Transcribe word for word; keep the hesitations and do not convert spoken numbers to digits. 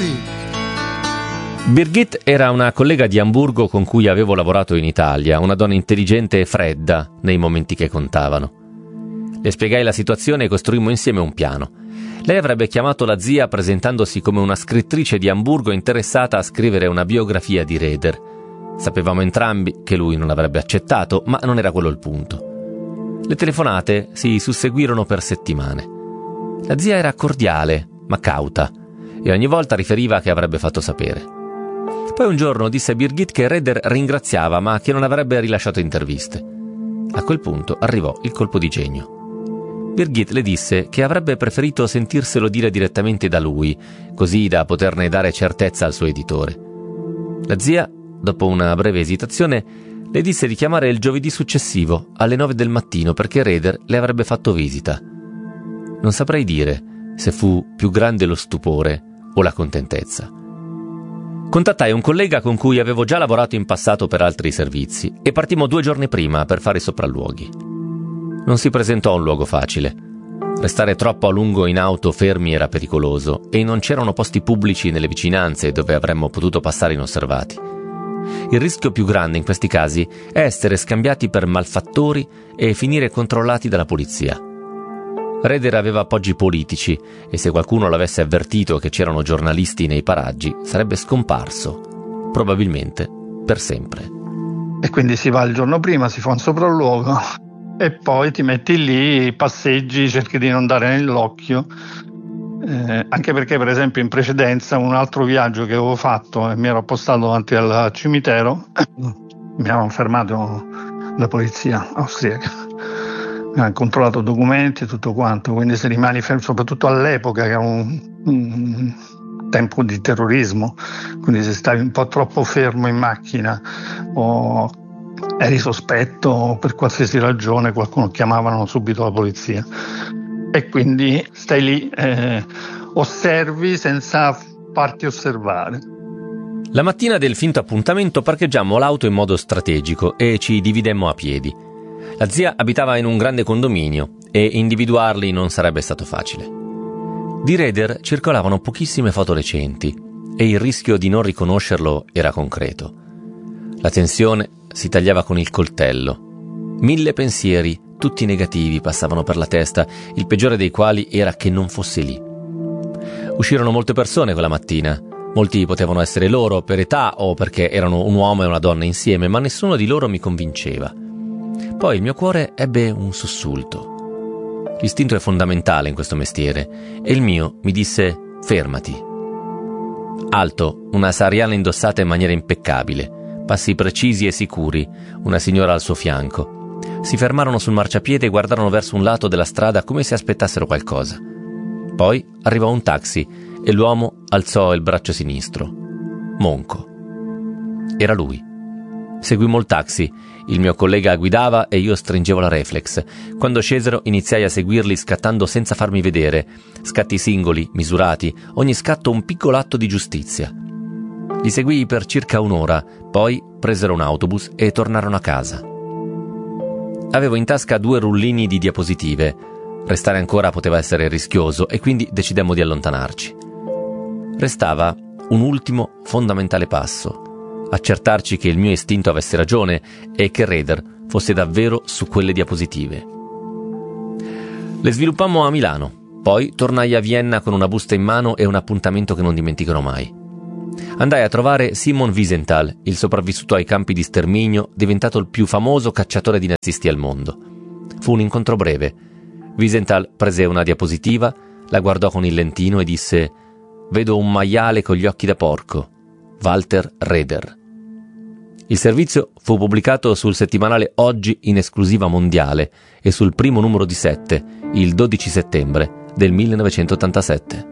Birgit era una collega di Amburgo con cui avevo lavorato in Italia, una donna intelligente e fredda nei momenti che contavano. Le spiegai la situazione e costruimmo insieme un piano. Lei avrebbe chiamato la zia presentandosi come una scrittrice di Amburgo interessata a scrivere una biografia di Raeder. Sapevamo entrambi che lui non avrebbe accettato, ma non era quello il punto. Le telefonate si susseguirono per settimane. La zia era cordiale, ma cauta, e ogni volta riferiva che avrebbe fatto sapere. Poi un giorno disse a Birgit che Raeder ringraziava, ma che non avrebbe rilasciato interviste. A quel punto arrivò il colpo di genio. Birgit le disse che avrebbe preferito sentirselo dire direttamente da lui, così da poterne dare certezza al suo editore. La zia, dopo una breve esitazione, le disse di chiamare il giovedì successivo, alle nove del mattino, perché Raeder le avrebbe fatto visita. Non saprei dire se fu più grande lo stupore o la contentezza. Contattai un collega con cui avevo già lavorato in passato per altri servizi e partimmo due giorni prima per fare i sopralluoghi. Non si presentò un luogo facile. Restare troppo a lungo in auto fermi era pericoloso e non c'erano posti pubblici nelle vicinanze dove avremmo potuto passare inosservati. Il rischio più grande in questi casi è essere scambiati per malfattori e finire controllati dalla polizia. Raeder aveva appoggi politici e se qualcuno l'avesse avvertito che c'erano giornalisti nei paraggi sarebbe scomparso, probabilmente per sempre. E quindi si va il giorno prima, si fa un sopralluogo e poi ti metti lì, passeggi, cerchi di non dare nell'occhio, eh, anche perché per esempio in precedenza un altro viaggio che avevo fatto e mi ero appostato davanti al cimitero, mi avevano fermato la polizia austriaca. Ha controllato documenti e tutto quanto, quindi se rimani fermo, soprattutto all'epoca che era un, un tempo di terrorismo, quindi se stavi un po' troppo fermo in macchina o eri sospetto per qualsiasi ragione, qualcuno chiamavano subito la polizia e quindi stai lì, eh, osservi senza farti osservare. La mattina del finto appuntamento parcheggiammo l'auto in modo strategico e ci dividemmo a piedi. La zia abitava in un grande condominio e individuarli non sarebbe stato facile. Di Raeder circolavano pochissime foto recenti e il rischio di non riconoscerlo era concreto. La tensione si tagliava con il coltello. Mille pensieri, tutti negativi, passavano per la testa, il peggiore dei quali era che non fosse lì. Uscirono molte persone quella mattina. Molti potevano essere loro per età o perché erano un uomo e una donna insieme, ma nessuno di loro mi convinceva. Poi il mio cuore ebbe un sussulto. L'istinto è fondamentale in questo mestiere e il mio mi disse fermati. Alto, una sariana indossata in maniera impeccabile, passi precisi e sicuri, una signora al suo fianco. Si fermarono sul marciapiede e guardarono verso un lato della strada come se aspettassero qualcosa. Poi arrivò un taxi e l'uomo alzò il braccio sinistro. Monco. Era lui. Seguimmo il taxi. Il mio collega guidava e io stringevo la reflex. Quando scesero iniziai a seguirli scattando senza farmi vedere. Scatti singoli, misurati, ogni scatto un piccolo atto di giustizia. Li seguii per circa un'ora, poi presero un autobus e tornarono a casa. Avevo in tasca due rullini di diapositive. Restare ancora poteva essere rischioso e quindi decidemmo di allontanarci. Restava un ultimo fondamentale passo. Accertarci che il mio istinto avesse ragione e che Raeder fosse davvero su quelle diapositive. Le sviluppammo a Milano, poi tornai a Vienna con una busta in mano e un appuntamento che non dimenticherò mai. Andai a trovare Simon Wiesenthal, il sopravvissuto ai campi di sterminio, diventato il più famoso cacciatore di nazisti al mondo. Fu un incontro breve. Wiesenthal prese una diapositiva, la guardò con il lentino e disse: «Vedo un maiale con gli occhi da porco. Walter Raeder». Il servizio fu pubblicato sul settimanale Oggi in esclusiva mondiale e sul primo numero di Sette, il dodici settembre del millenovecentottantasette.